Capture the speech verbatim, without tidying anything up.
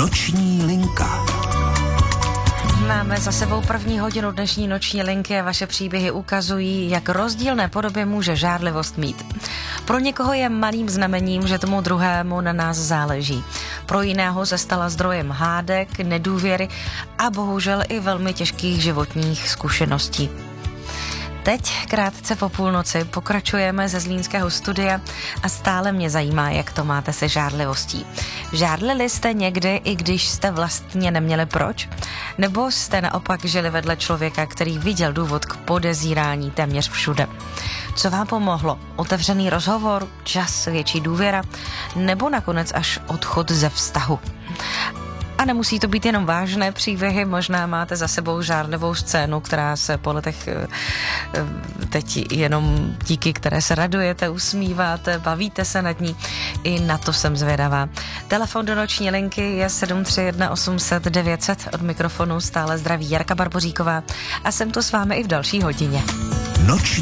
Noční linka. Máme za sebou první hodinu dnešní noční linky a vaše příběhy ukazují, jak rozdílné podoby může žárlivost mít. Pro někoho je malým znamením, že tomu druhému na nás záleží. Pro jiného se stala zdrojem hádek, nedůvěry a bohužel i velmi těžkých životních zkušeností. Teď, krátce po půlnoci, pokračujeme ze zlínského studia a stále mě zajímá, jak to máte se žárlivostí. Žárlili jste někdy, i když jste vlastně neměli proč? Nebo jste naopak žili vedle člověka, který viděl důvod k podezírání téměř všude? Co vám pomohlo? Otevřený rozhovor, čas, větší důvěra, nebo nakonec až odchod ze vztahu? A nemusí to být jenom vážné příběhy, možná máte za sebou žárlivou scénu, která se po letech teď jenom díky které se radujete, usmíváte, bavíte se nad ní. I na to jsem zvědavá. Telefon do noční linky je sedm tři jedna osm set devět set. Od mikrofonu stále zdraví Jarka Barboříková a jsem tu s vámi i v další hodině. Noční